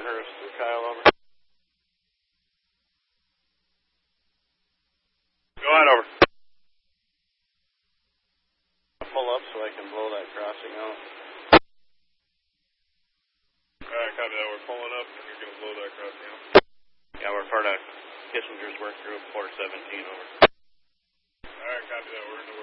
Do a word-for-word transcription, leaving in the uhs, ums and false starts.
Amherst and Kyle, over. Go ahead, over. Pull up so I can blow that crossing out. Alright, copy that. We're pulling up and you're going to blow that crossing out. Yeah, we're part of Kissinger's work group, four seventeen, over. Alright, copy that. We're in the